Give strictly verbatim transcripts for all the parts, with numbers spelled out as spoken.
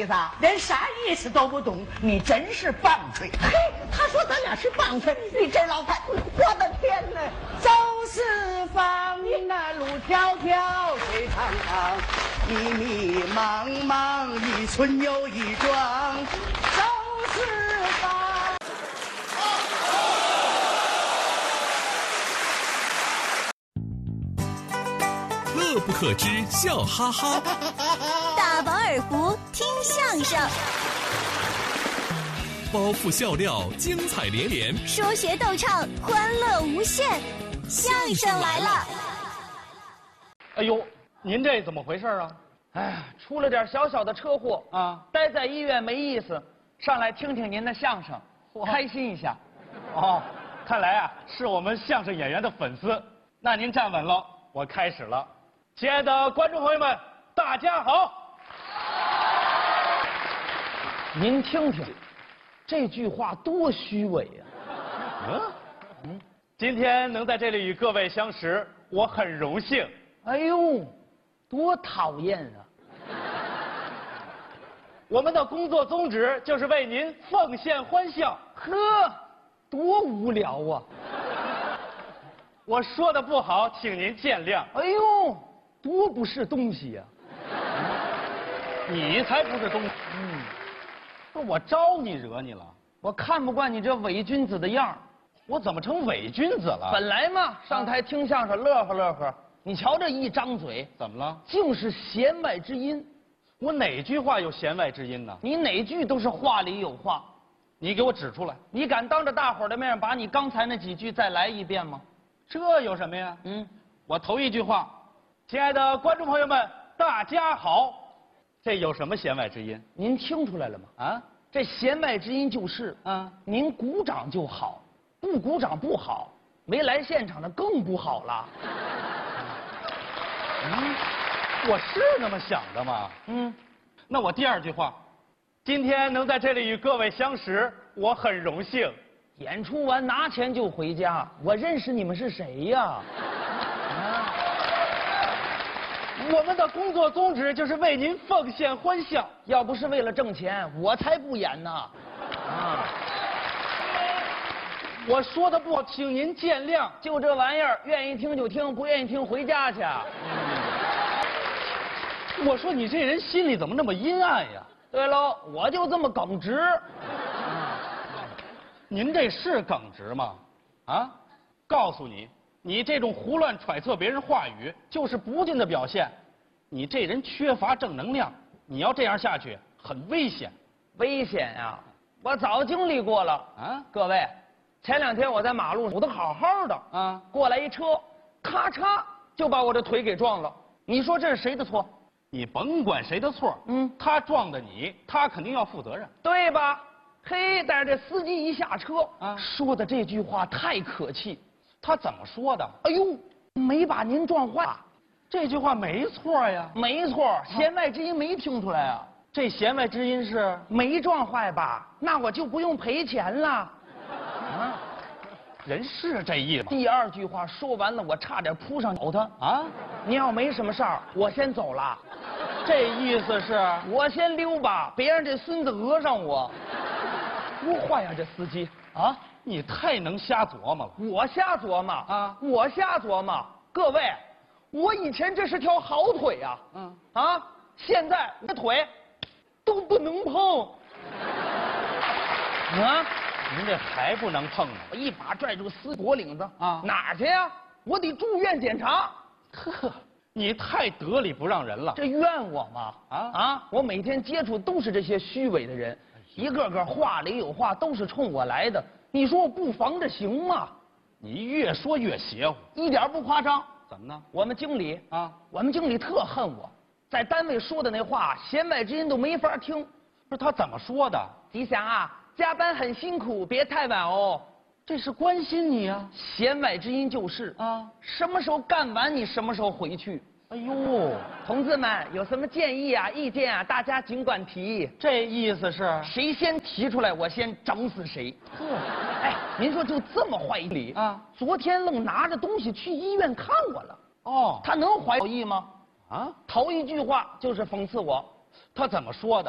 意思啊？连啥意思都不懂，你真是棒槌！嘿，他说咱俩是棒槌，你这老太，我的天哪！走四方，那路迢迢，水长长，迷迷茫茫，一村又一庄，走四方。 乐不可支，笑哈哈。 大饱耳福，听相声。 包袱笑料，精彩连连。 说学逗唱，欢乐无限。相声来了！ 哎呦，您这怎么回事啊？ 哎呀，出了点小小的车祸啊， 待在医院没意思，上来听听您的相声，开心一下。 哦，看来啊是我们相声演员的粉丝。那您站稳了，我开始了。亲爱的观众朋友们，大家好。 您听听，这句话多虚伪呀！ 嗯嗯，今天能在这里与各位相识，我很荣幸。 哎呦，多讨厌啊！ 我们的工作宗旨就是为您奉献欢笑。 呵，多无聊啊！ 我说的不好，请您见谅。 哎呦，多不是东西呀！ 你才不是东西。嗯，那我招你惹你了？ 我看不惯你这伪君子的样儿。 我怎么成伪君子了？ 本来嘛，上台听相声乐呵乐呵，你瞧这一张嘴， 怎么了？ 尽是弦外之音。 我哪句话有弦外之音呢？ 你哪句都是话里有话。 你给我指出来。 你敢当着大伙儿的面把你刚才那几句再来一遍吗？ 这有什么呀？ 嗯， 我头一句话，亲爱的观众朋友们，大家好，这有什么弦外之音？ 您听出来了吗？啊，这弦外之音就是，啊，您鼓掌就好，不鼓掌不好，没来现场的更不好了。 嗯，我是那么想的吗？ 嗯， 那我第二句话，今天能在这里与各位相识，我很荣幸。 演出完拿钱就回家，我认识你们是谁呀？ 啊，我们的工作宗旨就是为您奉献欢笑。 要不是为了挣钱，我才不演呢。啊， 我说的不好，请您见谅。 就这玩意儿，愿意听就听，不愿意听回家去。 嗯，我说你这人心里怎么那么阴暗呀？ 对喽，我就这么耿直。 您这是耿直吗？啊，告诉你，你这种胡乱揣测别人话语，就是不敬的表现。你这人缺乏正能量，你要这样下去，很危险。 危险呀！我早经历过了啊！各位，前两天我在马路上走得好好的啊，过来一车，咔嚓就把我的腿给撞了。你说这是谁的错？ 你甭管谁的错，嗯，他撞的你，他肯定要负责任， 对吧？嘿，但是这司机一下车啊， 说的这句话太可气。 他怎么说的？ 哎呦，没把您撞坏， 这句话没错呀。 没错，弦外之音没听出来啊。 这弦外之音是没撞坏吧？那我就不用赔钱了。啊， 人是这意思。 第二句话说完了，我差点扑上咬他啊！ 你要没什么事儿，我先走了。 这意思是我先溜吧，别让这孙子讹上我。多坏呀，这司机啊！ 你太能瞎琢磨了。 我瞎琢磨啊！我瞎琢磨。各位，我以前这是条好腿呀，嗯啊，现在我的腿都不能碰。啊！ 您这还不能碰呢！ 我一把拽住司机脖领子啊， 哪儿去呀？我得住院检查。 呵，你太得理不让人了。 这怨我吗？啊啊！我每天接触都是这些虚伪的人。一个个话里有话，都是冲我来的。你说我不防着行吗？ 你越说越邪乎， 一点不夸张。 怎么呢？ 我们经理啊， 我们经理特恨我，在单位说的那话，弦外之音都没法听。 不是他怎么说的？ 吉祥啊，加班很辛苦，别太晚哦。 这是关心你啊。 弦外之音就是啊，什么时候干完，你什么时候回去。 哎呦， 同志们，有什么建议啊、意见啊，大家尽管提。 这意思是谁先提出来，我先整死谁。哎，您说就这么坏理啊？昨天愣拿着东西去医院看我了。哦，他能怀好意吗？啊，头一句话就是讽刺我。 他怎么说的？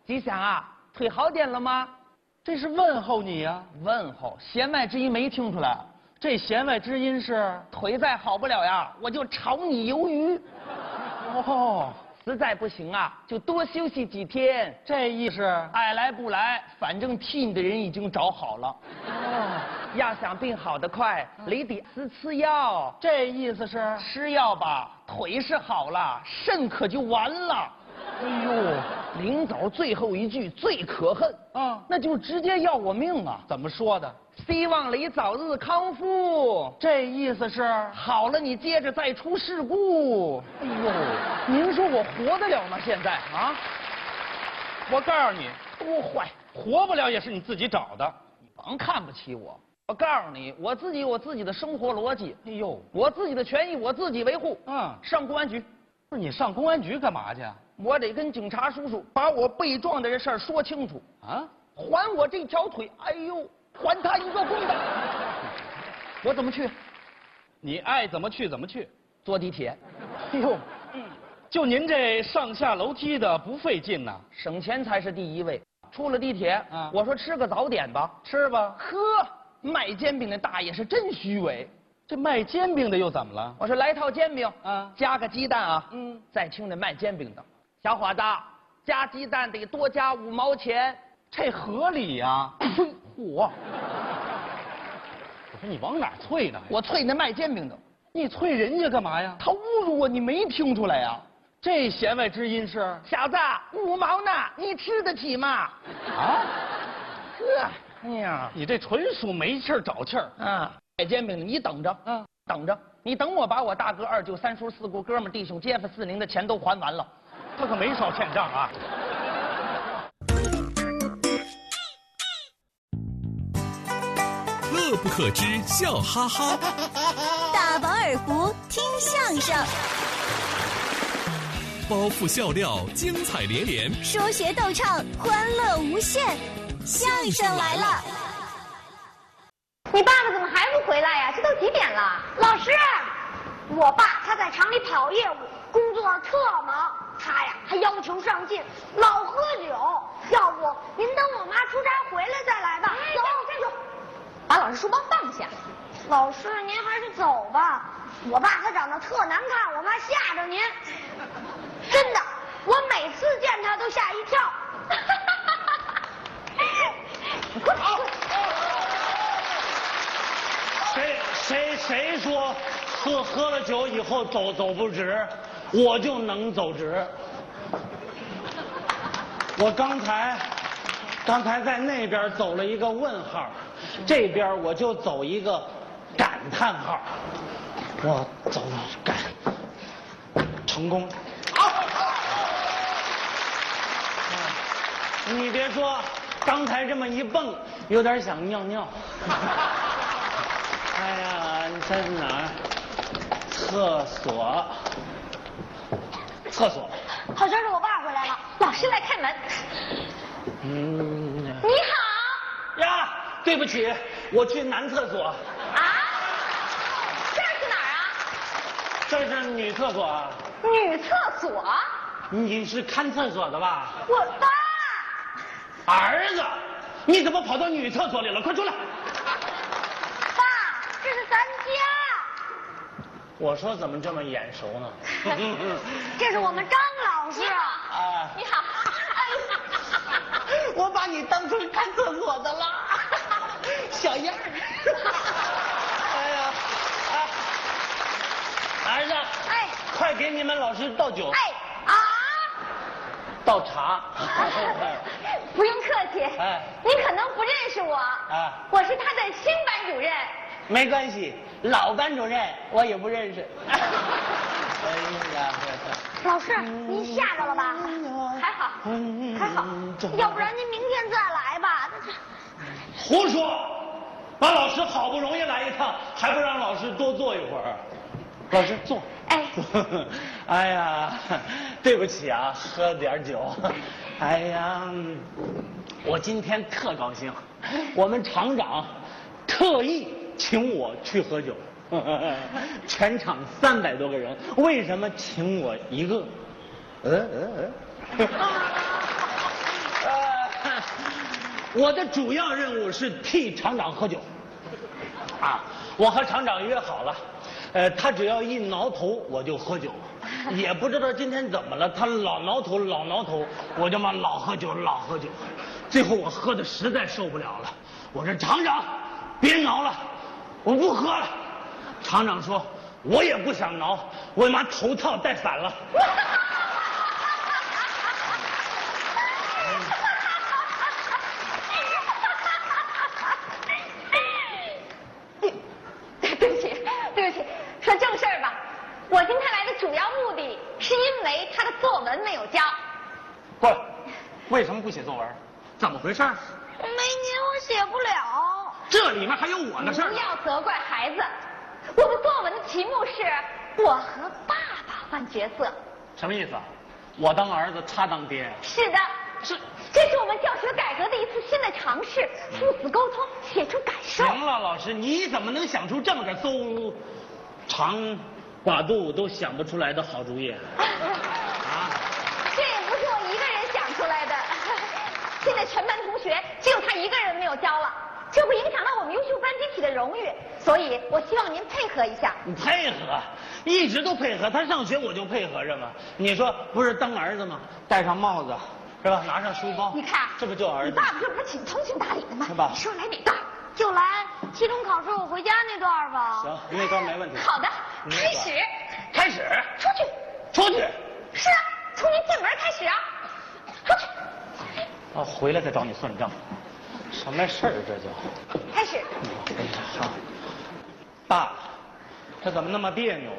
吉祥啊，腿好点了吗？ 这是问候你呀、啊。 问候，弦外之音没听出来。 这弦外之音是腿再好不了呀，我就炒你鱿鱼。 哦， 实在不行啊，就多休息几天。 这意思爱来不来，反正替你的人已经找好了。哦，要想病好得快，得得吃吃药。 这意思是吃药吧，腿是好了，肾可就完了。哎呦，临走最后一句最可恨啊，那就直接要我命啊！ 怎么说的？ 希望你早日康复。 这意思是好了，你接着再出事故。哎呦，您说我活得了吗？现在啊？ 我告诉你， 多坏， 活不了也是你自己找的。 你甭看不起我。我告诉你，我自己有我自己的生活逻辑。 哎呦， 我自己的权益我自己维护。 嗯， 上公安局。 不是你上公安局干嘛去？ 我得跟警察叔叔把我被撞的这事儿说清楚啊！还我这条腿，哎呦，还他一个公道！我怎么去？ 你爱怎么去怎么去。 坐地铁。 哎呦，嗯，就您这上下楼梯的不费劲呐， 省钱才是第一位。出了地铁， 啊， 我说吃个早点吧， 吃吧。 呵，卖煎饼的大爷是真虚伪。 这卖煎饼的又怎么了？ 我说来套煎饼， 啊， 加个鸡蛋啊。 嗯， 再听那卖煎饼的，小伙子，加鸡蛋得多加五毛钱， 这合理呀。 嚯！我说你往哪啐呢？ 我啐那卖煎饼的， 你啐人家干嘛呀？ 他侮辱我，你没听出来呀？ 这弦外之音是小子，五毛呢，你吃得起吗？ 啊？ 呵，哎呀， 你这纯属没气儿找气儿啊！卖煎饼的，你等着，嗯，等着，你等我把我大哥、二舅、三叔、四姑、哥们、弟兄、街坊、四邻的钱都还完了， 他可没少欠账啊。 乐不可支，笑哈哈。 大饱耳福，听相声。 包袱笑料，精彩连连。 说学逗唱，欢乐无限。相声来了！ 你爸爸怎么还不回来呀？这都几点了？老师，我爸他在厂里跑业务，工作特忙。他呀还要求上进，老喝酒。要不您等我妈出差回来再来吧。走，站住！ 把老师书包放下。 老师，您还是走吧。我爸他长得特难看，我怕吓着您。真的，我每次见他都吓一跳。快快！ 谁谁谁说喝喝了酒以后走走不直，我就能走直。我刚才刚才在那边走了一个问号，这边我就走一个感叹号。我走感成功。你别说，刚才这么一蹦，有点想尿尿。哎呀，你在哪儿？厕所。厕所。 好像是我爸回来了， 老师来开门。 嗯。 你好。 呀，对不起，我去男厕所。 啊？这是哪儿啊？ 这是女厕所啊。 女厕所？ 你是看厕所的吧？ 我爸。 儿子，你怎么跑到女厕所里了？快出来！ 爸，这是咱家。 我说怎么这么眼熟呢？ 这是我们张老师。 啊， 你好。 我把你当成看厕所的了，小样儿。哎呀，哎，儿子， 哎， 快给你们老师倒酒。 哎啊， 倒茶。 不用客气。 哎， 你可能不认识我。 啊， 我是他的新班主任。 没关系，老班主任我也不认识。哎呀， 老师，您吓着了吧？还好，还好，要不然您明天再来吧。 胡说！把老师好不容易来一趟，还不让老师多坐一会儿？老师坐。 哎。 哎呀，对不起啊，喝点酒。哎呀，我今天特高兴，我们厂长特意请我去喝酒。全场三百多个人，为什么请我一个？嗯嗯嗯。 我的主要任务是替厂长喝酒。啊，我和厂长约好了，呃，他只要一挠头我就喝酒，也不知道今天怎么了，他老挠头老挠头，我就嘛老喝酒老喝酒，最后我喝的实在受不了了，我说厂长，别挠了，我不喝了。厂长说，我也不想挠，我妈头套戴反了。 我今天来的主要目的是因为他的作文没有交。 过来，为什么不写作文？怎么回事？ 没您我写不了。 这里面还有我的事儿。 不要责怪孩子，我的作文的题目是我和爸爸换角色。 什么意思啊？我当儿子，他当爹。 是的， 是。 这是我们教学改革的一次新的尝试，父子沟通，写出感受。 行了，老师，你怎么能想出这么个邹长寡度都想不出来的好主意？啊！ 这也不是我一个人想出来的，现在全班同学只有他一个人没有交了，这会影响到我们优秀班集体的荣誉，所以我希望您配合一下。 你配合，一直都配合，他上学我就配合着嘛。你说不是当儿子吗？戴上帽子，是吧？拿上书包， 你看， 这不就儿子？ 你爸爸这不是挺通情达理的吗？ 是吧？ 你说来哪段？就来期中考试我回家那段吧。 行，那段没问题。 好的，开始。 开始。 出去。 出去。 是啊，从您进门开始啊。出去。 啊，回来再找你算账。什么事儿这就？ 开始。 好。爸，这怎么那么别扭？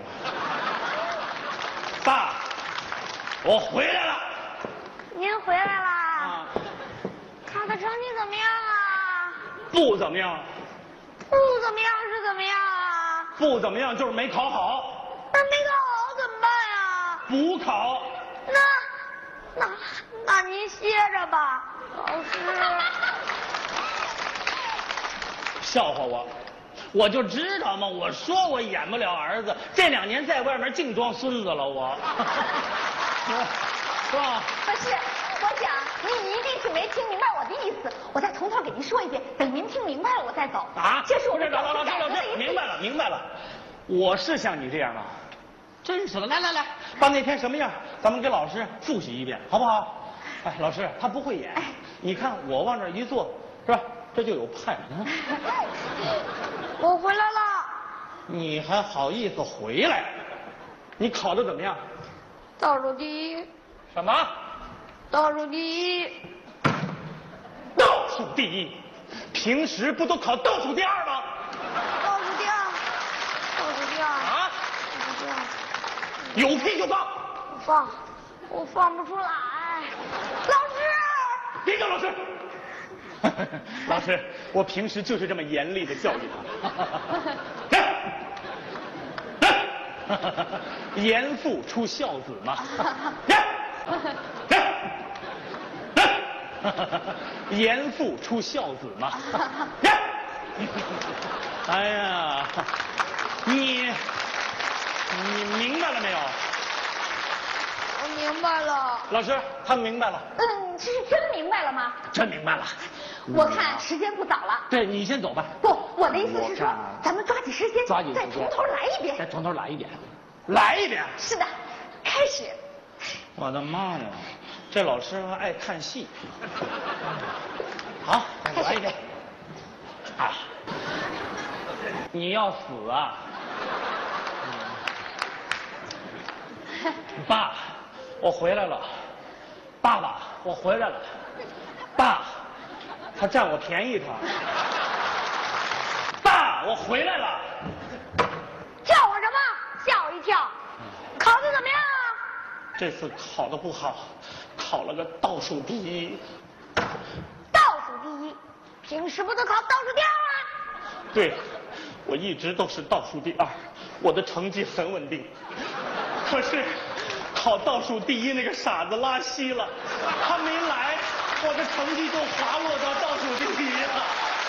爸，我回来了。 您回来啦？ 啊。 考的成绩怎么样啊？ 不怎么样。 不怎么样是怎么样啊？ 不怎么样就是没考好。 那没考好怎么办呀？ 补考。 那那那您歇着吧，老师。 笑话我，我就知道嘛，我说我演不了儿子，这两年在外面净装孙子了，我。是吧？ 不是，我想您一定是没听明白我的意思，我再从头给您说一遍，等您听明白了我再走。 啊？ 这是我们老老师老师，明白了明白了，我是像你这样吗？真是的，来来来，把那天什么样，咱们给老师复习一遍，好不好？哎，老师他不会演，你看我往这一坐，是吧？这就有派。 我回来了。 你还好意思回来？你考的怎么样？ 倒数第一。 什么？ 倒数第一。 倒数第一？平时不都考倒数第二吗？ 倒数第二。倒数第二。 啊？ 倒数第二。 有屁就放。 我放，我放不出来。老师。 别叫老师。老师，我平时就是这么严厉的教育他。严父出孝子嘛。严父出孝子嘛。哎呀，你你明白了没有？ 我明白了。 老师，他明白了。 嗯，这是真明白了吗？ 真明白了。 我看时间不早了。 对，你先走吧。 不，我的意思是说，咱们抓紧时间， 抓紧再从头来一遍。 再从头来一遍，来一遍。 是的，开始。 我的妈呀，这老师还爱看戏。好，再来一遍。啊，你要死啊！爸，我回来了。爸爸，我回来了。爸，他占我便宜他。爸，我回来了。 叫我什么？吓我一跳。考的怎么样啊？ 这次考的不好，考了个倒数第一。 倒数第一，平时不都考倒数第二吗？ 对，我一直都是倒数第二，我的成绩很稳定。可是考倒数第一那个傻子拉稀了，他没来，我的成绩就滑落到倒数第一了。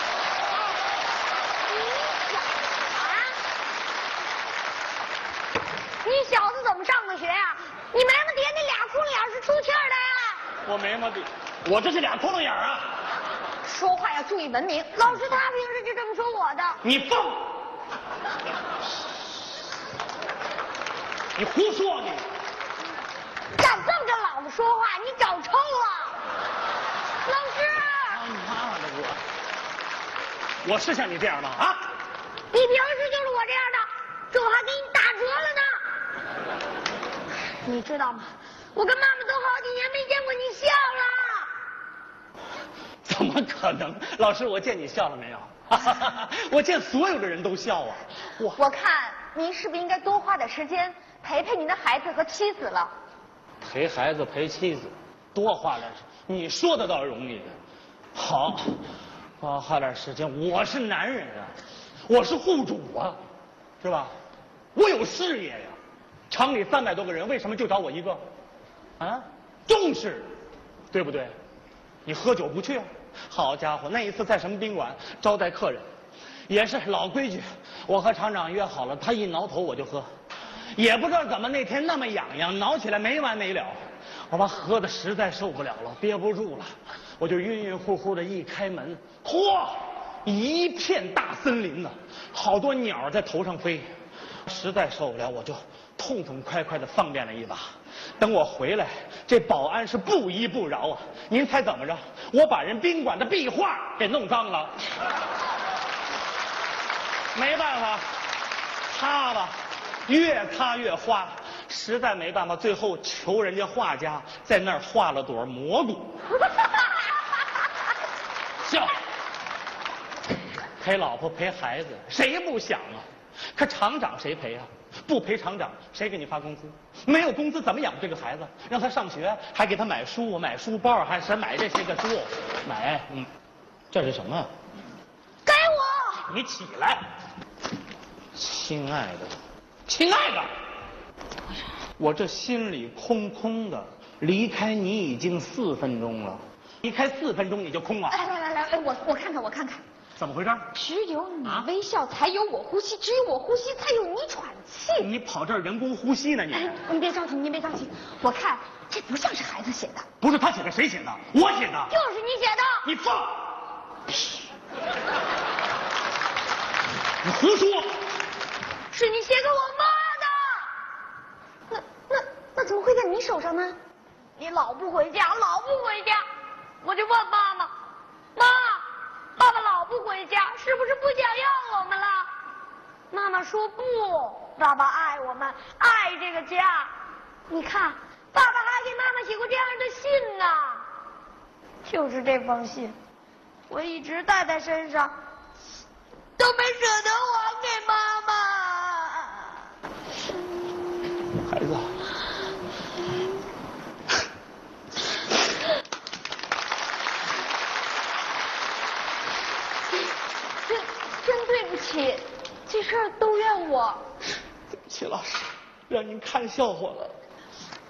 你小子怎么上的学呀？你眉毛底下那俩窟窿眼是出气儿的呀？ 我眉毛底，我这是俩窟窿眼啊！ 说话要注意文明。老师他平时就这么说我的。 你放！你胡说你！ 敢这么跟老子说话，你找抽了！老师！ 他妈的我！我是像你这样吗？啊！ 你平时就是我这样的，这我还给你打折了呢。你知道吗？我跟妈妈都好几年没见过你笑了。 怎么可能？老师，我见你笑了没有？我见所有的人都笑啊！ 我我看您是不是应该多花点时间陪陪您的孩子和妻子了？ 陪孩子陪妻子，多花点时，你说的倒容易。好，多花点时间。我是男人啊，我是户主啊，是吧？我有事业呀。厂里三百多个人，为什么就找我一个？啊，重视，对不对？你喝酒不去啊？好家伙，那一次在什么宾馆招待客人，也是老规矩，我和厂长约好了，他一挠头我就喝，也不知道怎么那天那么痒痒，挠起来没完没了，我把喝的实在受不了了，憋不住了，我就晕晕乎乎的一开门，嚯，一片大森林呢，好多鸟在头上飞，实在受不了，我就痛痛快快的放便了一把。等我回来，这保安是不依不饶啊！您猜怎么着？我把人宾馆的壁画给弄脏了，没办法，擦吧，越擦越花，实在没办法，最后求人家画家在那儿画了朵蘑菇。笑，陪老婆陪孩子，谁不想啊？可厂长谁陪啊？不陪厂长，谁给你发工资？没有工资怎么养这个孩子？让他上学，还给他买书、买书包，还是买这些个书，买，嗯，这是什么？ 给我！ 你起来，亲爱的，亲爱的，我这心里空空的，离开你已经四分钟了，离开四分钟你就空了。 来来来来，我我看看我看看。 怎么回事？ 只有你微笑，才有我呼吸；只有我呼吸，才有你喘气。 你跑这儿人工呼吸呢？你您别着急，您别着急。我看这不像是孩子写的。 不是他写的，谁写的？我写的。 就是你写的。 你放屁！你胡说！ 是你写给我妈的。那那那怎么会在你手上呢？你老不回家，老不回家，我就问妈妈，妈。爸爸老不回家，是不是不想要我们了？妈妈说不，爸爸爱我们，爱这个家。你看，爸爸还给妈妈写过这样的信呢。就是这封信，我一直带在身上，都没舍得还给妈妈。 孩子。 真对不起，这事儿都怨我。 对不起，老师，让您看笑话了。